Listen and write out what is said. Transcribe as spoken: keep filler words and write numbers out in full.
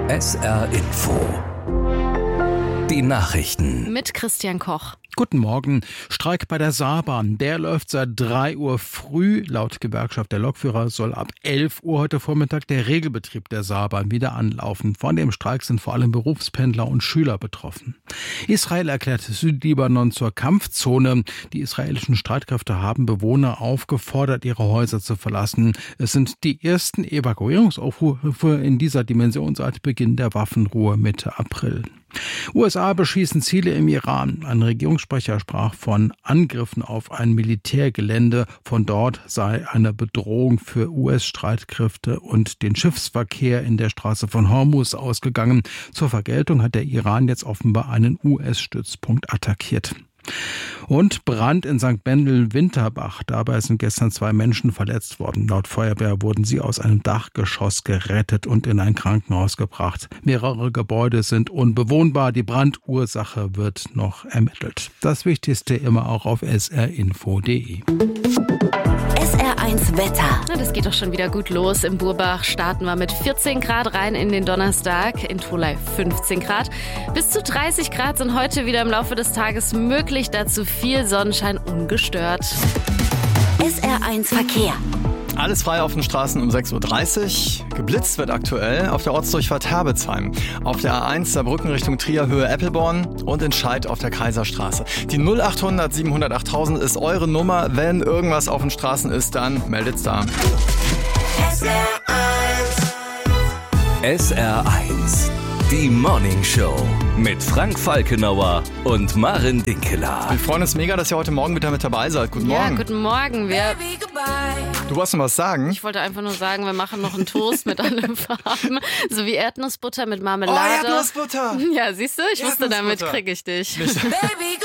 S R Info. Die Nachrichten. Mit Christian Koch. Guten Morgen. Streik bei der Saarbahn. Der läuft seit drei Uhr früh. Laut Gewerkschaft der Lokführer soll ab elf Uhr heute Vormittag der Regelbetrieb der Saarbahn wieder anlaufen. Von dem Streik sind vor allem Berufspendler und Schüler betroffen. Israel erklärt Südlibanon zur Kampfzone. Die israelischen Streitkräfte haben Bewohner aufgefordert, ihre Häuser zu verlassen. Es sind die ersten Evakuierungsaufrufe in dieser Dimension seit Beginn der Waffenruhe Mitte April. U S A beschießen Ziele im Iran. Ein Regierungssprecher sprach von Angriffen auf ein Militärgelände. Von dort sei eine Bedrohung für U S-Streitkräfte und den Schiffsverkehr in der Straße von Hormuz ausgegangen. Zur Vergeltung hat der Iran jetzt offenbar einen U S-Stützpunkt attackiert. Und Brand in Sankt Bendel-Winterbach. Dabei sind gestern zwei Menschen verletzt worden. Laut Feuerwehr wurden sie aus einem Dachgeschoss gerettet und in ein Krankenhaus gebracht. Mehrere Gebäude sind unbewohnbar. Die Brandursache wird noch ermittelt. Das Wichtigste immer auch auf s r info punkt d e. S R eins Wetter. Na, das geht doch schon wieder gut los. Im Burbach starten wir mit vierzehn Grad rein in den Donnerstag. In Tholey fünfzehn Grad. Bis zu dreißig Grad sind heute wieder im Laufe des Tages möglich. Dazu viel Sonnenschein ungestört. S R eins Verkehr. Alles frei auf den Straßen um sechs Uhr dreißig. Geblitzt wird aktuell auf der Ortsdurchfahrt Herbetsheim, auf der A eins Saarbrücken Richtung Trier Höhe Eppelborn und in Scheid auf der Kaiserstraße. Die null achthundert siebenhundert achttausend ist eure Nummer. Wenn irgendwas auf den Straßen ist, dann meldet's da. S R eins. S R eins. Die Morning Show mit Frank Falkenauer und Maren Dinkeler. Wir freuen uns mega, dass ihr heute Morgen wieder mit dabei seid. Guten Ja, Morgen. guten Morgen. Wir, Du wolltest noch was sagen? ich wollte einfach nur sagen, wir machen noch einen Toast mit allen Farben. So wie Erdnussbutter mit Marmelade. Oh, Erdnussbutter! Ja, siehst du? Ich wusste, damit Erdnussbutter. kriege ich dich. Nicht- Baby,